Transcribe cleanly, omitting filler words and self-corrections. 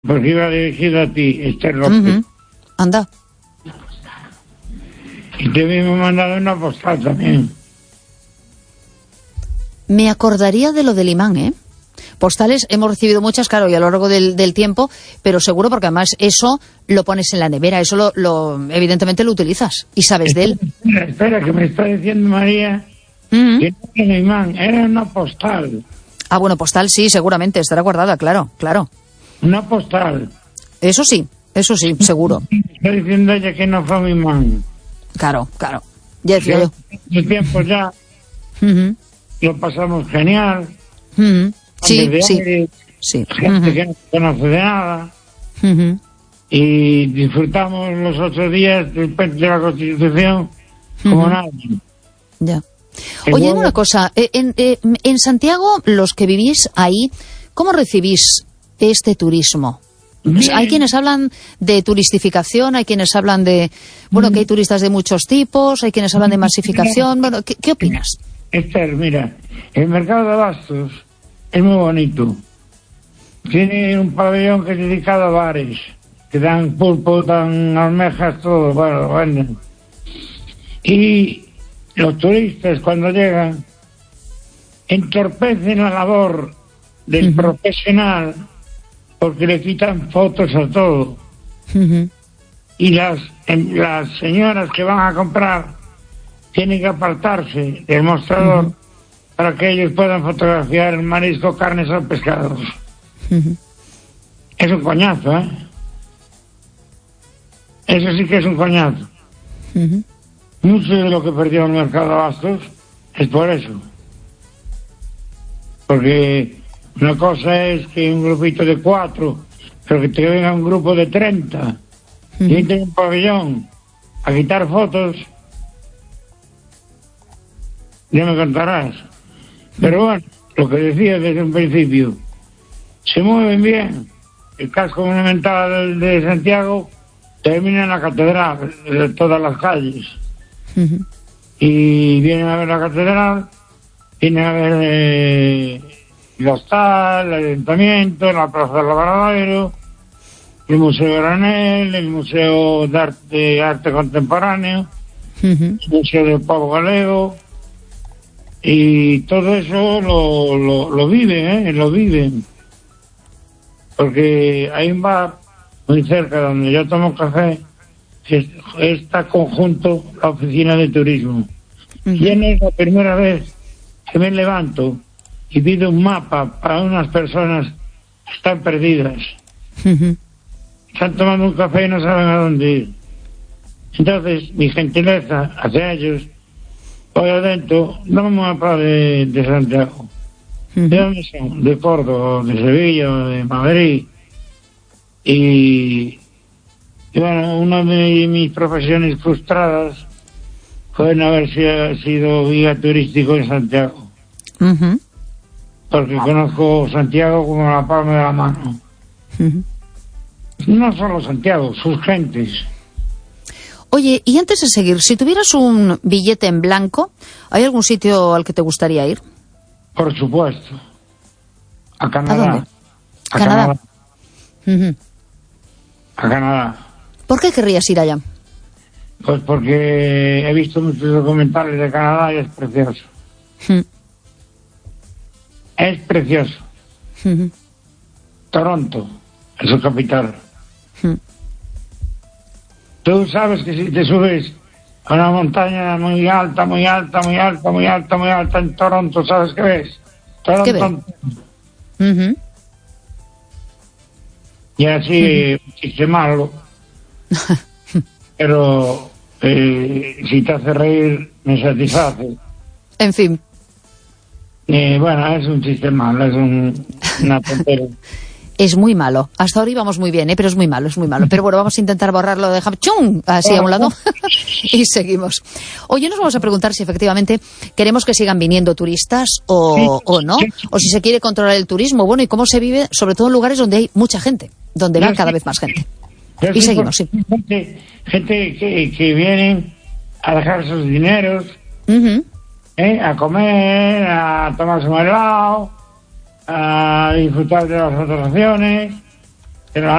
Porque iba dirigido a ti, Esther López. Anda. Y te habíamos mandado una postal también. Me acordaría de lo del imán, ¿eh? Postales hemos recibido muchas, claro, y a lo largo del tiempo, pero seguro porque además eso lo pones en la nevera, eso evidentemente lo utilizas y sabes de él. Espera, que me está diciendo María que no era un imán, era una postal. Ah, bueno, postal sí, seguramente, estará guardada, claro. Una postal. Eso sí, seguro. Está diciendo ella que no fue un imán. Claro. Ya decía yo. El tiempo ya lo pasamos genial. Sí. Gente que no conoce de nada. Y disfrutamos los 8 días del puente de la Constitución como nadie. Ya. Oye, una cosa, en Santiago, los que vivís ahí, ¿cómo recibís este turismo? Pues hay quienes hablan de turistificación, hay quienes hablan de, que hay turistas de muchos tipos, hay quienes hablan de masificación. Bueno, ¿qué opinas? Esther, mira, el mercado de abastos es muy bonito. Tiene un pabellón que es dedicado a bares, que dan pulpo, dan almejas, todo, bueno, venden. Y los turistas cuando llegan entorpecen la labor del profesional porque le quitan fotos a todo. Y las señoras que van a comprar tienen que apartarse del mostrador para que ellos puedan fotografiar el marisco, carnes o pescados. Es un coñazo, ¿eh? Eso sí que es un coñazo. Mucho de lo que perdió el mercado de abastos es por eso. Porque una cosa es que un grupito de 4, pero que te venga un grupo de 30 y entre en un pabellón a quitar fotos, ya me contarás. Pero bueno, lo que decía desde un principio, se mueven bien. El casco monumental de Santiago termina en la catedral, de todas las calles. Y vienen a ver la catedral, vienen a ver el hostal, el ayuntamiento, la plaza del Lavadero, el Museo Granel, el Museo de Arte Contemporáneo, el Museo del Pueblo Galego, y todo eso lo viven, lo viven. Porque hay un bar muy cerca donde yo tomo café, que está conjunto la oficina de turismo. Y es la primera vez que me levanto y pido un mapa para unas personas que están perdidas. Están tomando un café y no saben a dónde ir. Entonces, mi gentileza hacia ellos, voy adentro, dame un mapa de Santiago. ¿De dónde son? De Córdoba, de Sevilla, de Madrid. Y bueno, una de mis profesiones frustradas fue no haber sido guía turístico en Santiago. Porque conozco Santiago como la palma de la mano. No solo Santiago, sus gentes. Oye, y antes de seguir, si tuvieras un billete en blanco, ¿hay algún sitio al que te gustaría ir? Por supuesto. A Canadá. ¿A dónde? A Canadá. A Canadá. ¿Por qué querrías ir allá? Pues porque he visto muchos documentales de Canadá y es precioso. Es precioso. Toronto es su capital. Tú sabes que si te subes a una montaña muy alta en Toronto, ¿sabes qué ves? Toronto. Y así, un chiste malo. Pero si te hace reír, me satisface. En fin. Bueno, es un chiste malo, es una tontería. Es muy malo. Hasta ahora íbamos muy bien, pero es muy malo. Pero bueno, vamos a intentar borrarlo de ¡chum! Así a un lado y seguimos. Oye, nos vamos a preguntar si efectivamente queremos que sigan viniendo turistas o no, o si se quiere controlar el turismo. Bueno, y cómo se vive, sobre todo en lugares donde hay mucha gente, donde va cada vez más gente. Y seguimos, sí. Gente que vienen a dejar sus dineros, a comer, a tomarse un helado, a disfrutar de las atracciones, Pero